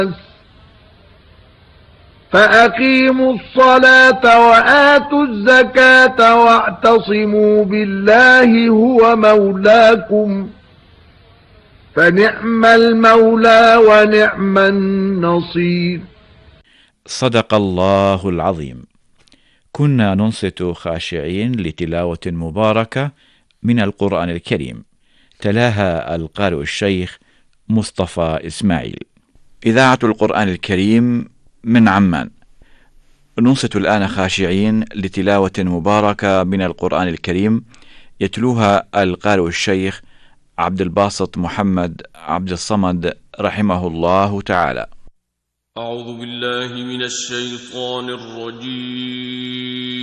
فأقيموا الصلاة وآتوا الزكاة واعتصموا بالله هو مولاكم فنعم المولى ونعم النصير. صدق الله العظيم. كنا ننصت خاشعين لتلاوة مباركة من القرآن الكريم، تلاها القارئ الشيخ مصطفى إسماعيل. إذاعة القرآن الكريم من عمان. ننصت الآن خاشعين لتلاوة مباركة من القرآن الكريم، يتلوها القارئ الشيخ عبد الباسط محمد عبد الصمد رحمه الله تعالى. أعوذ بالله من الشيطان الرجيم.